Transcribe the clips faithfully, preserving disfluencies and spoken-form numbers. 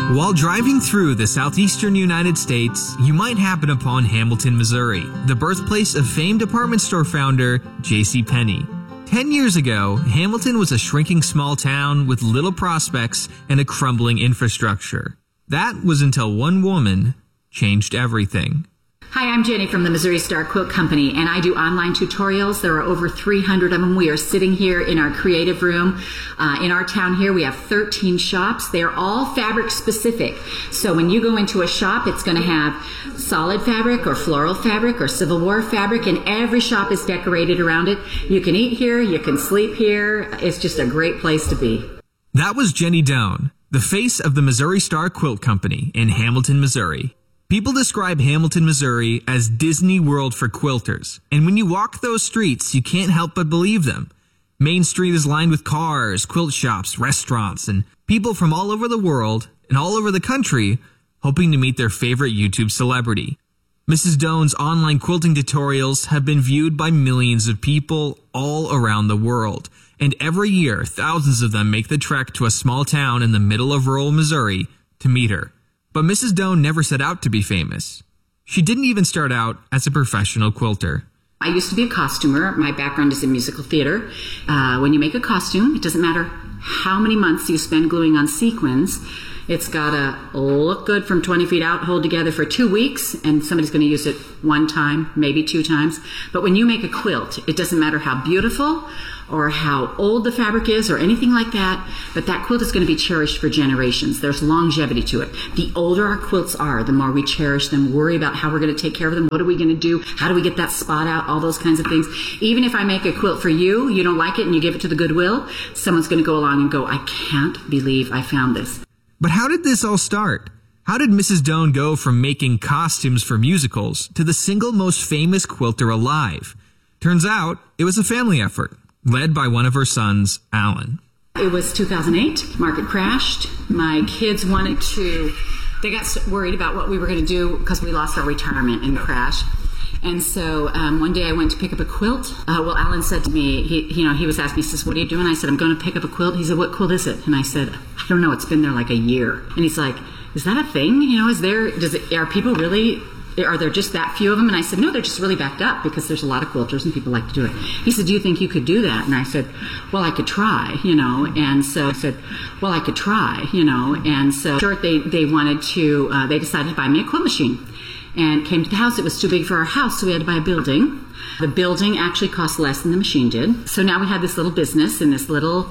While driving through the southeastern United States, you might happen upon Hamilton, Missouri, the birthplace of famed department store founder J C Penney. Ten years ago, Hamilton was a shrinking small town with little prospects and a crumbling infrastructure. That was until one woman changed everything. Hi, I'm Jenny from the Missouri Star Quilt Company, and I do online tutorials. There are over three hundred of them. We are sitting here in our creative room. Uh, in our town here, we have thirteen shops. They are all fabric specific. So when you go into a shop, it's going to have solid fabric or floral fabric or Civil War fabric, and every shop is decorated around it. You can eat here, you can sleep here. It's just a great place to be. That was Jenny Doan, the face of the Missouri Star Quilt Company in Hamilton, Missouri. People describe Hamilton, Missouri as Disney World for quilters, and when you walk those streets, you can't help but believe them. Main Street is lined with cars, quilt shops, restaurants, and people from all over the world and all over the country hoping to meet their favorite YouTube celebrity. Missus Doan's online quilting tutorials have been viewed by millions of people all around the world, and every year thousands of them make the trek to a small town in the middle of rural Missouri to meet her. But Missus Doan never set out to be famous. She didn't even start out as a professional quilter. I used to be a costumer. My background is in musical theater. Uh, when you make a costume, it doesn't matter how many months you spend gluing on sequins. It's got to look good from twenty feet out, hold together for two weeks, and somebody's going to use it one time, maybe two times. But when you make a quilt, it doesn't matter how beautiful or how old the fabric is or anything like that, but that quilt is going to be cherished for generations. There's longevity to it. The older our quilts are, the more we cherish them, worry about how we're going to take care of them, what are we going to do, how do we get that spot out, all those kinds of things. Even if I make a quilt for you, you don't like it and you give it to the Goodwill, someone's going to go along and go, I can't believe I found this. But how did this all start? How did Missus Doan go from making costumes for musicals to the single most famous quilter alive? Turns out it was a family effort, led by one of her sons, Alan. It was two thousand eight. Market crashed. My kids wanted to, they got worried about what we were going to do because we lost our retirement in the crash. And so um, one day I went to pick up a quilt. Uh, well, Alan said to me, he, you know, he was asking me, he says, what are you doing? I said, I'm going to pick up a quilt. He said, what quilt is it? And I said, I don't know. It's been there like a year. And he's like, is that a thing? You know, is there, does it, are people really, are there just that few of them? And I said, no, they're just really backed up because there's a lot of quilters and people like to do it. He said, do you think you could do that? And I said, well, I could try, you know. And so I said, well, I could try, you know. And so short, they, they wanted to, uh, they decided to buy me a quilt machine. And came to the house. It was too big for our house, so we had to buy a building. The building actually cost less than the machine did. So now we had this little business in this little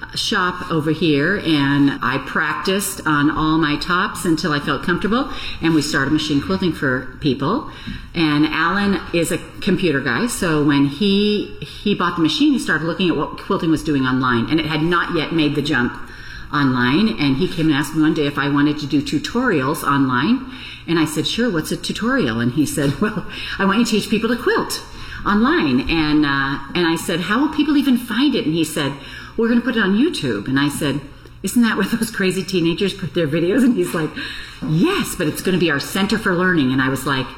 shop over here, and I practiced on all my tops until I felt comfortable, and we started machine quilting for people. And Alan is a computer guy, so when he he bought the machine, he started looking at what quilting was doing online, and it had not yet made the jump online. And he came and asked me one day if I wanted to do tutorials online. And I said, sure, what's a tutorial? And he said, well, I want you to teach people to quilt online. And uh, and I said, how will people even find it? And he said, we're going to put it on YouTube. And I said, isn't that where those crazy teenagers put their videos? And he's like, yes, but it's going to be our center for learning. And I was like,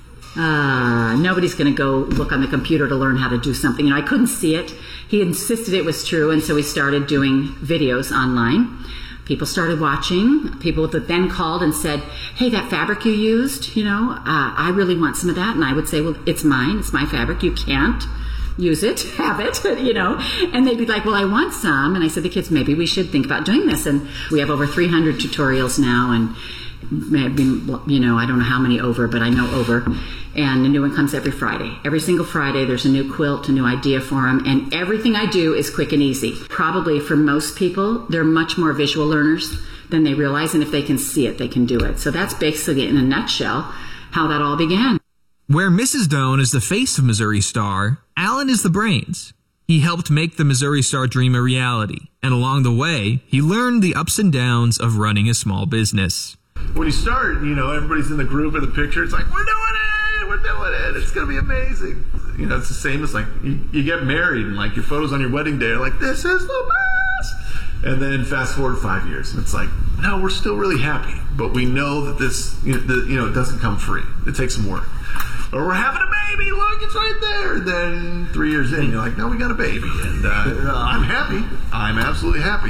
uh, nobody's going to go look on the computer to learn how to do something. You know, I couldn't see it. He insisted it was true. And so we started doing videos online. People started watching. People that then called and said, hey, that fabric you used, you know, uh, I really want some of that. And I would say, well, it's mine. It's my fabric. You can't use it, have it, you know. And they'd be like, well, I want some. And I said to the kids, maybe we should think about doing this. And we have over three hundred tutorials now. And maybe, you know, I don't know how many over, but I know over. And a new one comes every Friday. Every single Friday, there's a new quilt, a new idea for them. And everything I do is quick and easy. Probably for most people, they're much more visual learners than they realize. And if they can see it, they can do it. So that's basically, in a nutshell, how that all began. Where Missus Doan is the face of Missouri Star, Alan is the brains. He helped make the Missouri Star dream a reality. And along the way, he learned the ups and downs of running a small business. When you start, you know, everybody's in the group or the picture. It's like, we're doing it! We're doing it! It's going to be amazing. You know, it's the same as like, you, you get married and like your photos on your wedding day are like, this is the best! And then fast forward five years and it's like, no, we're still really happy. But we know that this, you know, the, you know, it doesn't come free. It takes some work. Or we're having a baby, look, it's right there. And then three years in, you're like, no, we got a baby. And uh, I'm happy. I'm absolutely happy.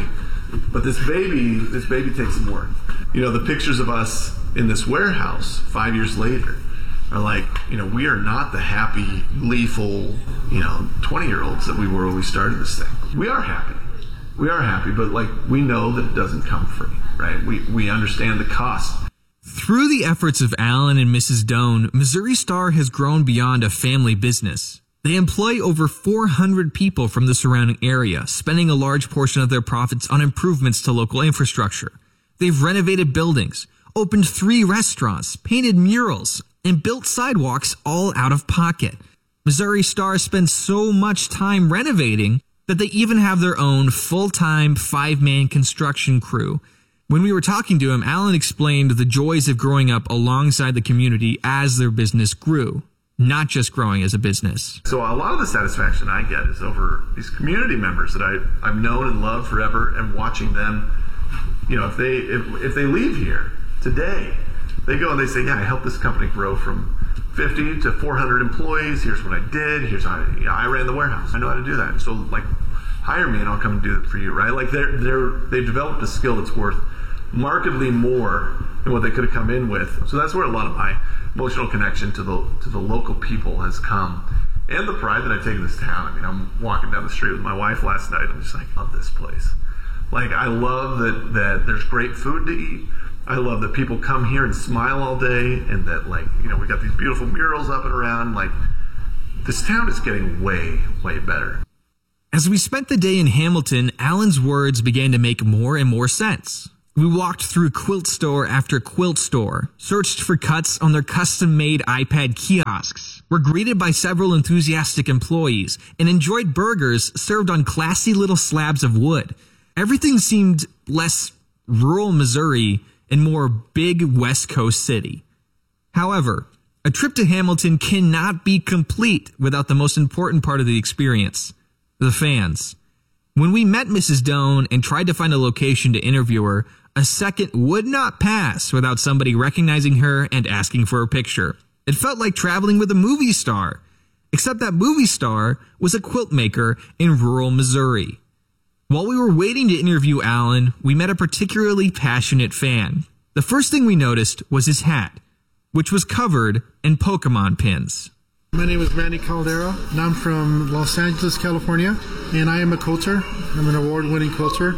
But this baby, this baby takes some work. You know, the pictures of us in this warehouse five years later are like, you know, we are not the happy, gleeful, you know, twenty-year-olds that we were when we started this thing. We are happy. We are happy, but like, we know that it doesn't come free, right? We, we understand the cost. Through the efforts of Alan and Missus Doan, Missouri Star has grown beyond a family business. They employ over four hundred people from the surrounding area, spending a large portion of their profits on improvements to local infrastructure. They've renovated buildings, opened three restaurants, painted murals, and built sidewalks all out of pocket. Missouri Star spends so much time renovating that they even have their own full-time five-man construction crew. When we were talking to him, Alan explained the joys of growing up alongside the community as their business grew, not just growing as a business. So a lot of the satisfaction I get is over these community members that I, I've known and loved forever, and watching them, you know, if they if, if they leave here today, they go and they say, yeah, I helped this company grow from fifty to four hundred employees. Here's what I did. Here's how I, you know, I ran the warehouse. I know how to do that. So like, hire me and I'll come and do it for you, right? Like they're they're they've developed a skill that's worth markedly more than what they could have come in with. So that's where a lot of my emotional connection to the to the local people has come, and the pride that I take in this town. I mean, I'm walking down the street with my wife last night. I'm just like, love this place. Like, I love that that there's great food to eat. I love that people come here and smile all day, and that, like, you know, we got these beautiful murals up and around. Like, this town is getting way, way better. As we spent the day in Hamilton, Alan's words began to make more and more sense. We walked through quilt store after quilt store, searched for cuts on their custom-made iPad kiosks, were greeted by several enthusiastic employees, and enjoyed burgers served on classy little slabs of wood. Everything seemed less rural Missouri and more big West Coast city. However, a trip to Hamilton cannot be complete without the most important part of the experience, the fans. When we met Missus Doan and tried to find a location to interview her, a second would not pass without somebody recognizing her and asking for a picture. It felt like traveling with a movie star, except that movie star was a quilt maker in rural Missouri. While we were waiting to interview Alan, we met a particularly passionate fan. The first thing we noticed was his hat, which was covered in Pokemon pins. My name is Manny Caldera, and I'm from Los Angeles, California, and I am a quilter. I'm an award-winning quilter,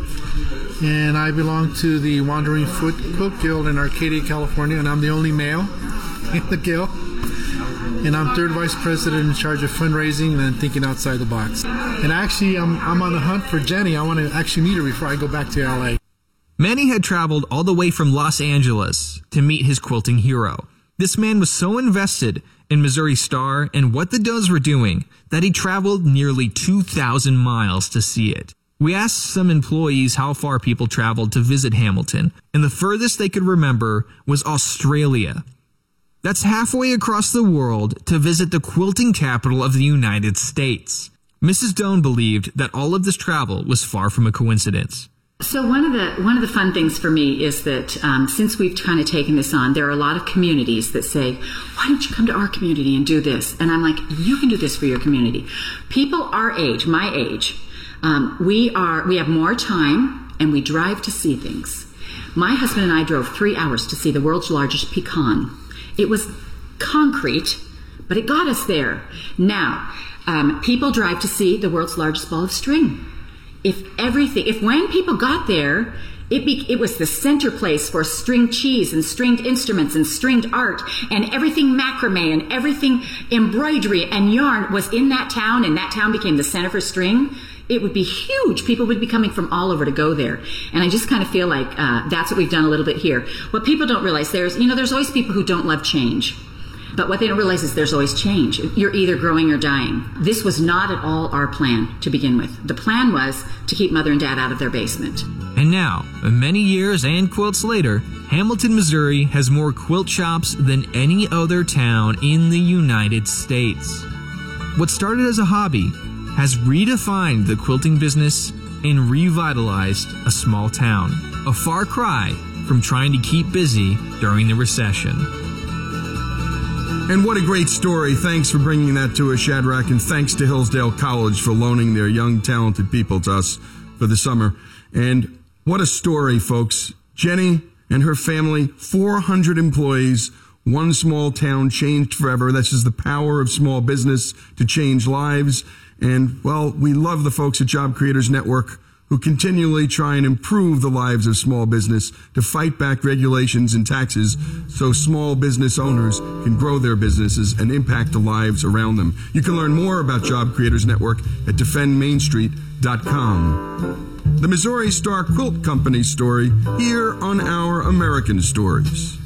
and I belong to the Wandering Foot Quilt Guild in Arcadia, California, and I'm the only male in the guild. And I'm third vice president in charge of fundraising and thinking outside the box. And actually, I'm I'm on the hunt for Jenny. I want to actually meet her before I go back to L A. Manny had traveled all the way from Los Angeles to meet his quilting hero. This man was so invested in Missouri Star and what the Doans were doing that he traveled nearly two thousand miles to see it. We asked some employees how far people traveled to visit Hamilton, and the furthest they could remember was Australia. That's halfway across the world to visit the quilting capital of the United States. Missus Doan believed that all of this travel was far from a coincidence. So one of the one of the fun things for me is that um, since we've kind of taken this on, there are a lot of communities that say, why don't you come to our community and do this? And I'm like, you can do this for your community. People our age, my age, um, we are we have more time and we drive to see things. My husband and I drove three hours to see the world's largest pecan. It was concrete, but it got us there. Now, um, people drive to see the world's largest ball of string. If everything, if when people got there, it be, it was the center place for string cheese and stringed instruments and stringed art and everything macrame and everything embroidery and yarn was in that town, and that town became the center for string, it would be huge. People would be coming from all over to go there. And I just kind of feel like uh, that's what we've done a little bit here. What people don't realize, there's, you know, there's always people who don't love change. But what they don't realize is there's always change. You're either growing or dying. This was not at all our plan to begin with. The plan was to keep Mother and Dad out of their basement. And now, many years and quilts later, Hamilton, Missouri has more quilt shops than any other town in the United States. What started as a hobby has redefined the quilting business and revitalized a small town. A far cry from trying to keep busy during the recession. And what a great story. Thanks for bringing that to us, Shadrach, and thanks to Hillsdale College for loaning their young, talented people to us for the summer. And What a story, folks. Jenny and her family, four hundred employees, one small town changed forever. That's just the power of small business to change lives. And, well, we love the folks at Job Creators Network who continually try and improve the lives of small business to fight back regulations and taxes so small business owners can grow their businesses and impact the lives around them. You can learn more about Job Creators Network at defend main street dot com. The Missouri Star Quilt Company story here on Our American Stories.